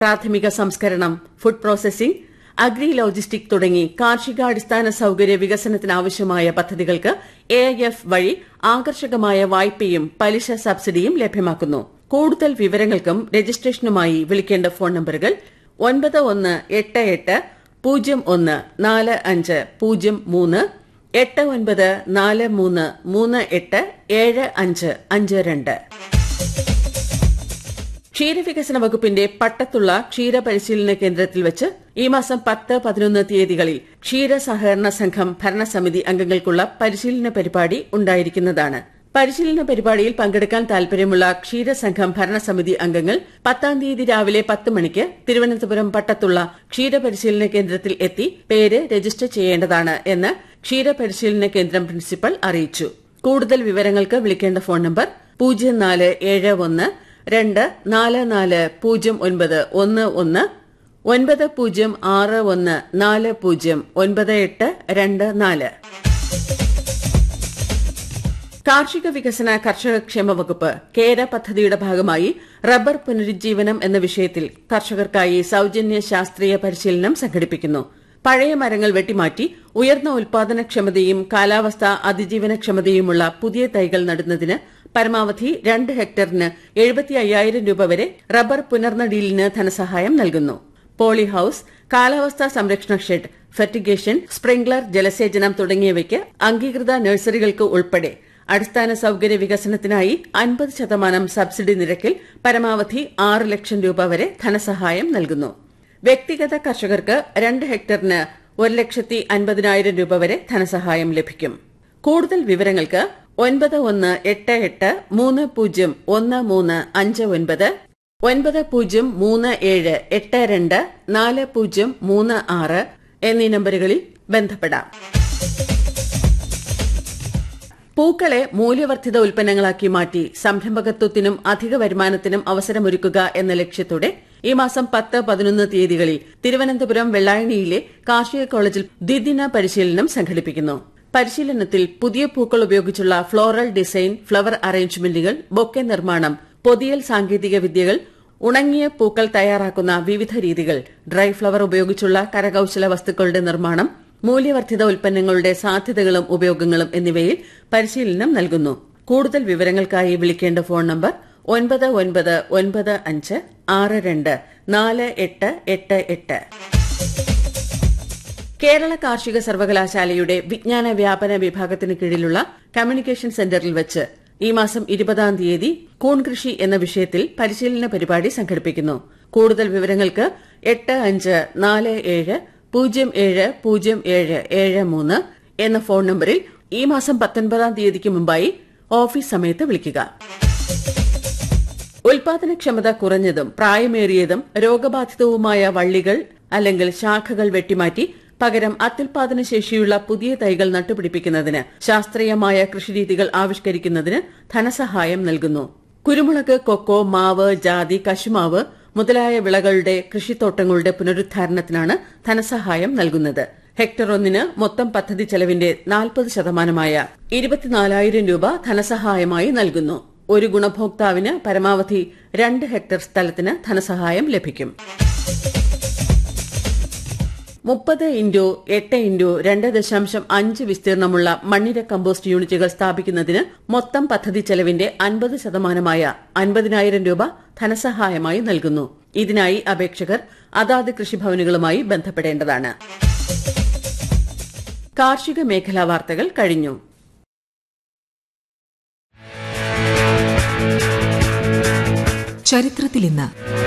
പ്രാഥമിക സംസ്കരണം, food processing, agri logistic തുടങ്ങി കാർഷികാടിസ്ഥാന സൌകര്യ വികസനത്തിനാവശ്യമായ പദ്ധതികൾക്ക് AIF വഴി ആകർഷകമായ വായ്പയും പലിശ സബ്സിഡിയും ലഭ്യമാക്കുന്നു. കൂടുതൽ വിവരങ്ങൾക്കും രജിസ്ട്രേഷനുമായി വിളിക്കേണ്ട ഫോൺ നമ്പറുകൾ 9188014503, 8943387552. ക്ഷീരവികസന വകുപ്പിന്റെ പട്ടത്തുള്ള ക്ഷീരപരിശീലന കേന്ദ്രത്തിൽ വെച്ച് ഈ മാസം 10, 11 തീയതികളിൽ ക്ഷീര സഹകരണ സംഘം ഭരണസമിതി അംഗങ്ങൾക്കുള്ള പരിശീലന പരിപാടി ഉണ്ടായിരിക്കുന്നതാണ്. പരിശീലന പരിപാടിയിൽ പങ്കെടുക്കാൻ താൽപര്യമുള്ള ക്ഷീരസംഘം ഭരണസമിതി അംഗങ്ങൾ 10 തീയതി രാവിലെ 10 മണിക്ക് തിരുവനന്തപുരം പട്ടത്തുള്ള ക്ഷീരപരിശീലന കേന്ദ്രത്തിൽ എത്തി പേര് രജിസ്റ്റർ ചെയ്യേണ്ടതാണ് എന്ന് ക്ഷീരപരിശീലന കേന്ദ്രം പ്രിൻസിപ്പൽ അറിയിച്ചു. കൂടുതൽ വിവരങ്ങൾക്ക് വിളിക്കേണ്ട ഫോൺ നമ്പർ 0471 2440911 9061409824. കാർഷിക വികസന കർഷകക്ഷേമ വകുപ്പ് കേര പദ്ധതിയുടെ ഭാഗമായി റബ്ബർ പുനരുജ്ജീവനം എന്ന വിഷയത്തിൽ കർഷകർക്കായി സൌജന്യ ശാസ്ത്രീയ പരിശീലനം സംഘടിപ്പിക്കുന്നു. പഴയ മരങ്ങൾ വെട്ടിമാറ്റി ഉയർന്ന ഉൽപാദനക്ഷമതയും കാലാവസ്ഥാ അതിജീവനക്ഷമതയുമുള്ള പുതിയ തൈകൾ നടുന്നതിന് പരമാവധി 2 ഹെക്ടറിന് 75,000 രൂപ വരെ റബ്ബർ പുനർനടീലിന് ധനസഹായം നൽകുന്നു. പോളി ഹൌസ്, കാലാവസ്ഥാ സംരക്ഷണ ഷെഡ്, ഫെർട്ടിഗേഷൻ, സ്പ്രിംഗ്ലർ ജലസേചനം തുടങ്ങിയവയ്ക്ക് അംഗീകൃത നഴ്സറികൾക്ക് ഉൾപ്പെടെ അടിസ്ഥാന സൌകര്യ വികസനത്തിനായി 50% സബ്സിഡി നിരക്കിൽ പരമാവധി 6 ലക്ഷം രൂപ വരെ ധനസഹായം നൽകുന്നു. വ്യക്തിഗത കർഷകർക്ക് 2 ഹെക്ടറിന് 1,50,000 രൂപ വരെ ധനസഹായം ലഭിക്കും. കൂടുതൽ വിവരങ്ങൾക്ക് 9181301359 9037824036 എന്നീ നമ്പറുകളിൽ ബന്ധപ്പെടാം. പൂക്കളെ മൂല്യവർദ്ധിത ഉൽപ്പന്നങ്ങളാക്കി മാറ്റി സംരംഭകത്വത്തിനും അധിക വരുമാനത്തിനും അവസരമൊരുക്കുക എന്ന ലക്ഷ്യത്തോടെ ഈ മാസം 10, 11 തീയതികളിൽ തിരുവനന്തപുരം വെള്ളായണിയിലെ കാർഷിക കോളേജിൽ ദ്വിദിന പരിശീലനം സംഘടിപ്പിക്കുന്നു. പരിശീലനത്തിൽ പുതിയ പൂക്കൾ ഉപയോഗിച്ചുള്ള ഫ്ലോറൽ ഡിസൈൻ, ഫ്ലവർ അറേഞ്ച്മെന്റുകൾ, ബൊക്കെ നിർമ്മാണം, പൊതിയൽ സാങ്കേതിക വിദ്യകൾ, ഉണങ്ങിയ പൂക്കൾ തയ്യാറാക്കുന്ന വിവിധ രീതികൾ, ഡ്രൈ ഫ്ലവർ ഉപയോഗിച്ചുള്ള കരകൌശല വസ്തുക്കളുടെ നിർമ്മാണം, മൂല്യവർദ്ധിത ഉൽപ്പന്നങ്ങളുടെ സാധ്യതകളും ഉപയോഗങ്ങളും എന്നിവയിൽ പരിശീലനം നൽകുന്നു. കൂടുതൽ വിവരങ്ങൾക്കായി വിളിക്കേണ്ട ഫോൺ നമ്പർ 9995624888. കേരള കാർഷിക സർവകലാശാലയുടെ വിജ്ഞാന വ്യാപന വിഭാഗത്തിന് കീഴിലുള്ള കമ്മ്യൂണിക്കേഷൻ സെന്ററിൽ വെച്ച് ഈ മാസം 20 തീയതി കൂൺ കൃഷി എന്ന വിഷയത്തിൽ പരിശീലന പരിപാടി സംഘടിപ്പിക്കുന്നു. കൂടുതൽ വിവരങ്ങൾക്ക് 8547070773 എന്ന ഫോൺ നമ്പറിൽ ഈ മാസം 19 തീയതിക്ക് മുമ്പായി ഓഫീസ് സമയത്ത് വിളിക്കുക. ഉൽപാദനക്ഷമത കുറഞ്ഞതും പ്രായമേറിയതും രോഗബാധിതവുമായ വള്ളികൾ അല്ലെങ്കിൽ ശാഖകൾ വെട്ടിമാറ്റി പകരം അത്യുൽപാദന ശേഷിയുള്ള പുതിയ തൈകൾ നട്ടുപിടിപ്പിക്കുന്നതിന് ശാസ്ത്രീയമായ കൃഷിരീതികൾ ആവിഷ്കരിക്കുന്നതിന് ധനസഹായം നൽകുന്നു. കുരുമുളക്, കൊക്കോ, മാവ്, ജാതി, കശുമാവ് മുതലായ വിളകളുടെ കൃഷിത്തോട്ടങ്ങളുടെ പുനരുദ്ധാരണത്തിനാണ് ധനസഹായം നൽകുന്നത്. ഹെക്ടർ ഒന്നിന് മൊത്തം പദ്ധതി ചെലവിന്റെ 40%-മായ 24,000 രൂപ ധനസഹായമായി നൽകുന്നു. ഒരു ഗുണഭോക്താവിന് പരമാവധി 2 ഹെക്ടർ സ്ഥലത്തിന് ധനസഹായം ലഭിക്കും. 30x8x2.5 വിസ്തീർണമുള്ള മണ്ണിര കമ്പോസ്റ്റ് യൂണിറ്റുകൾ സ്ഥാപിക്കുന്നതിന് മൊത്തം പദ്ധതി ചെലവിന്റെ 50%-മായ 50,000 രൂപ ധനസഹായമായി നൽകുന്നു. ഇതിനായി അപേക്ഷകർ അതാത് കൃഷിഭവനുകളുമായി ബന്ധപ്പെടേണ്ടതാണ്. കാർഷിക മേഖലാ വാർത്തകൾ കഴിഞ്ഞു. ചരിത്രത്തിൽ ഇന്ന്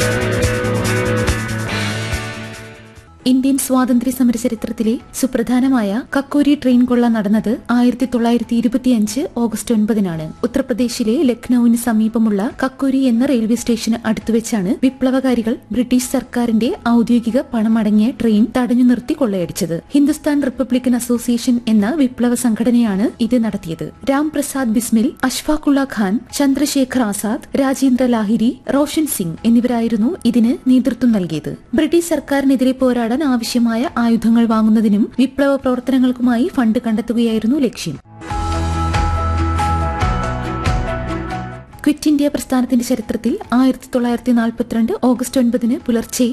ഇന്ത്യൻ സ്വാതന്ത്ര്യ സമര ചരിത്രത്തിലെ സുപ്രധാനമായ കക്കോരി ട്രെയിൻ കൊള്ള നടന്നത് 1925 ഓഗസ്റ്റ് 9-നാണ്. ഉത്തർപ്രദേശിലെ ലക്നൌവിന് സമീപമുള്ള കക്കോരി എന്ന റെയിൽവേ സ്റ്റേഷന് അടുത്തുവെച്ചാണ് വിപ്ലവകാരികൾ ബ്രിട്ടീഷ് സർക്കാരിന്റെ ഔദ്യോഗിക പണമടങ്ങിയ ട്രെയിൻ തടഞ്ഞു നിർത്തി കൊള്ളയടിച്ചത്. ഹിന്ദുസ്ഥാൻ റിപ്പബ്ലിക്കൻ അസോസിയേഷൻ എന്ന വിപ്ലവ സംഘടനയാണ് ഇത് നടത്തിയത്. രാം പ്രസാദ് ബിസ്മിൽ, അഷ്ഫാഖുള്ള ഖാൻ, ചന്ദ്രശേഖർ ആസാദ്, രാജേന്ദ്ര ലാഹിരി, റോഷൻ സിംഗ് എന്നിവരായിരുന്നു ഇതിന് നേതൃത്വം നൽകിയത്. ബ്രിട്ടീഷ് സർക്കാരിനെതിരെ പോരാടാൻ ആവശ്യമായ ആയുധങ്ങൾ വാങ്ങുന്നതിനും വിപ്ലവ പ്രവർത്തനങ്ങൾക്കുമായി ഫണ്ട് കണ്ടെത്തുകയായിരുന്നു ലക്ഷ്യം. ക്വിറ്റ് ഇന്ത്യ പ്രസ്ഥാനത്തിന്റെ ചരിത്രത്തിൽ 1942 ഓഗസ്റ്റ് 9 പുലർച്ചെ